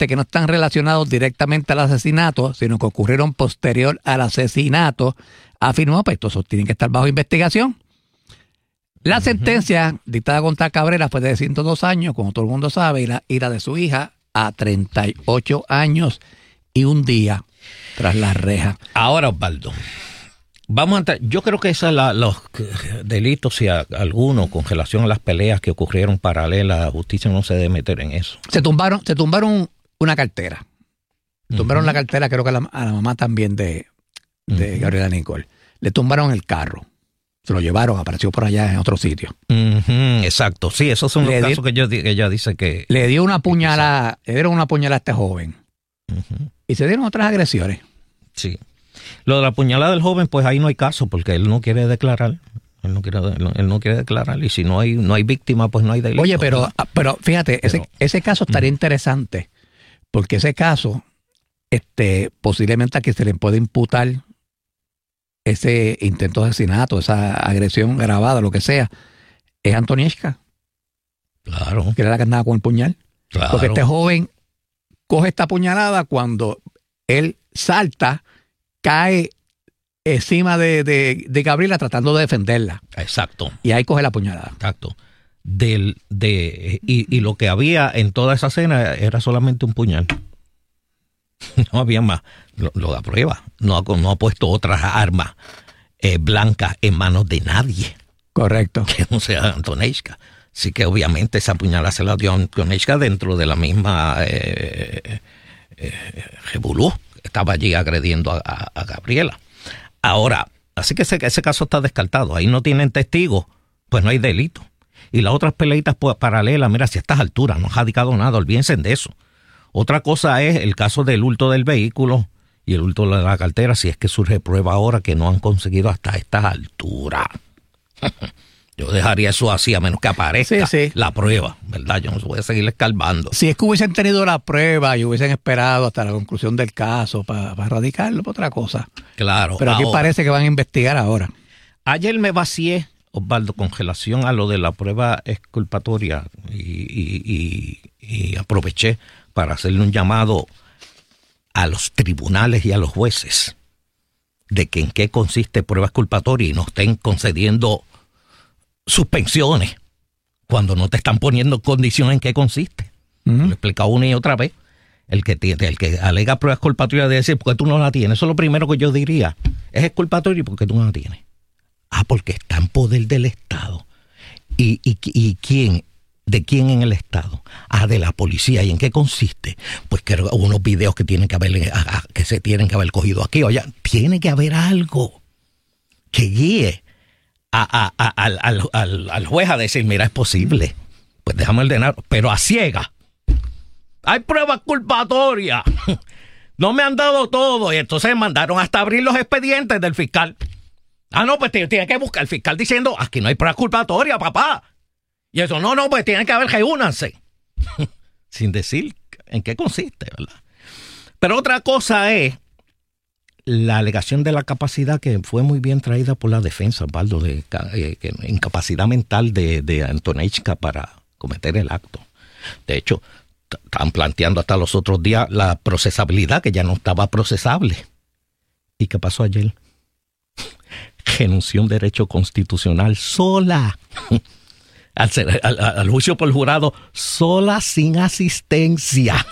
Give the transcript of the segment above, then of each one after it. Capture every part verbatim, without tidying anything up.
incidentes que no están relacionados directamente al asesinato, sino que ocurrieron posterior al asesinato, afirmó, pues estos tienen que estar bajo investigación. La uh-huh. sentencia dictada contra Cabrera fue de ciento dos años, como todo el mundo sabe, y la, y la de su hija a treinta y ocho años y un día tras la reja. Ahora, Osvaldo, vamos a entrar, yo creo que esos son los delitos, si a, alguno con relación a las peleas que ocurrieron paralelas, la justicia no se debe meter en eso. Se tumbaron, se tumbaron una cartera. Se tumbaron uh-huh. la cartera, creo que a la, a la mamá también de, de uh-huh. Gabriela Nicole. Le tumbaron el carro. Se lo llevaron, apareció por allá en otro sitio. Uh-huh, exacto, sí, esos son le los di, casos que, yo, que ella dice que... Le dio una puñalada, le dieron una puñalada a este joven. Uh-huh. Y se dieron otras agresiones. Sí. Lo de la puñalada del joven, pues ahí no hay caso, porque él no quiere declarar. Él no quiere, él no quiere declarar, y si no hay, no hay víctima, pues no hay delito. Oye, pero, pero fíjate, pero, ese, ese caso estaría uh-huh. interesante, porque ese caso, este, posiblemente a que se le puede imputar ese intento de asesinato, esa agresión grabada, lo que sea, es Antonieshka. Claro. Que era la que andaba con el puñal. Claro. Porque este joven coge esta puñalada cuando él salta, cae encima de, de, de Gabriela tratando de defenderla. Exacto. Y ahí coge la puñalada. Exacto. Del, de, y, y lo que había en toda esa escena era solamente un puñal. No había más. Lo, lo da prueba. No ha, no ha puesto otras armas eh, blancas en manos de nadie. Correcto. Que no sea Antonieshka. Así que obviamente esa puñalada se la dio a Antonieshka dentro de la misma eh, eh, revolú. Estaba allí agrediendo a, a, a Gabriela. Ahora, así que ese, ese caso está descartado. Ahí no tienen testigos, pues no hay delito. Y las otras peleitas pues, paralelas, mira, si a estas alturas no ha radicado nada, olvídense de eso. Otra cosa es el caso del hurto del vehículo y el hurto de la cartera, si es que surge prueba ahora que no han conseguido hasta estas alturas. Yo dejaría eso así, a menos que aparezca sí, sí. la prueba, ¿verdad? Yo no voy a seguir escarbando. Si es que hubiesen tenido la prueba y hubiesen esperado hasta la conclusión del caso para, para radicarlo, para otra cosa. Claro. Pero aquí ahora, parece que van a investigar ahora. Ayer me vacié, Osvaldo, con relación a lo de la prueba exculpatoria y, y, y, y aproveché para hacerle un llamado a los tribunales y a los jueces de que en qué consiste prueba exculpatoria y no estén concediendo suspensiones cuando no te están poniendo condición en qué consiste. Uh-huh. Lo he explicado una y otra vez. El que tiene, el que alega prueba exculpatoria debe decir, ¿por qué tú no la tienes? Eso es lo primero que yo diría. Es exculpatorio porque tú no la tienes. Ah, porque está en poder del Estado. ¿Y, y, y quién? ¿De quién en el Estado? Ah, de la policía. ¿Y en qué consiste? Pues que unos videos que tienen que haber, que se tienen que haber cogido aquí. Oye, tiene que haber algo que guíe a, a, a, al, al, al, al juez a decir, mira, es posible. Pues déjame ordenar, pero a ciega. Hay pruebas culpatorias. No me han dado todo. Y entonces mandaron hasta abrir los expedientes del fiscal. Ah, no, pues tiene que buscar el fiscal diciendo, aquí no hay pruebas culpatorias, papá. Y eso, no, no, pues tiene que haber, reúnanse. Sin decir en qué consiste, ¿verdad? Pero otra cosa es la alegación de la capacidad que fue muy bien traída por la defensa, Osvaldo, de eh, que, incapacidad mental de, de Antonieshka para cometer el acto. De hecho, t- están planteando hasta los otros días la procesabilidad, que ya no estaba procesable. ¿Y qué pasó ayer? Renunció un derecho constitucional sola. Al, ser, al, al juicio por jurado, sola, sin asistencia.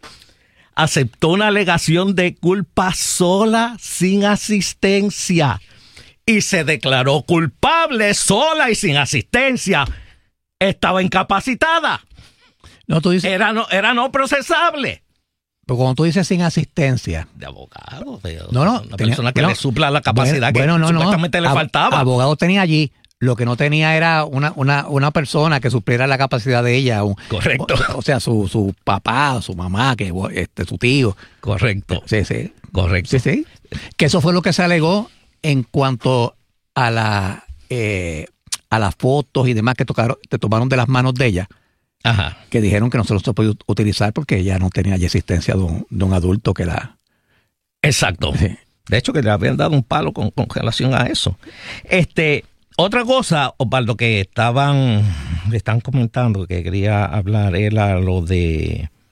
Aceptó una alegación de culpa sola, sin asistencia. Y se declaró culpable sola y sin asistencia. Estaba incapacitada. No, tú dices, era, no, era no procesable. Pero cuando tú dices sin asistencia. De abogado. De, no, no. Una tenía, persona que no, le supla la capacidad bueno, que bueno, supuestamente no, le faltaba. Abogado tenía allí. Lo que no tenía era una, una, una persona que supliera la capacidad de ella. Un, Correcto. O, o sea, su, su papá, su mamá, que este, su tío. Correcto. Sí, sí. Correcto. Sí, sí. Que eso fue lo que se alegó en cuanto a la eh, a las fotos y demás que tocaron, te tomaron de las manos de ella. Ajá. Que dijeron que no se los se podía utilizar porque ella no tenía ya existencia de un, de un adulto que la... Exacto. Sí. De hecho, que le habían dado un palo con, con relación a eso. Este... Otra cosa, Osvaldo, que estaban, le están comentando que quería hablar, era lo de